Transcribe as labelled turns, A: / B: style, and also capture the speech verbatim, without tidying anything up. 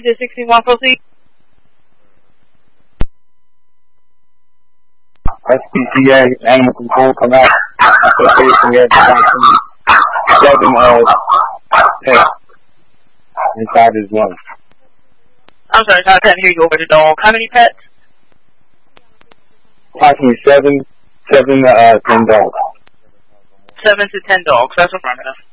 A: to sixty-one, proceed.
B: S P C A, animal control, come out. Location at seven, uh, pets inside his lunch.
A: I'm sorry, I couldn't hear you over the dog. How many pets?
B: Approximately seven, seven, uh, ten dogs.
A: Seven to ten dogs. That's affirmative.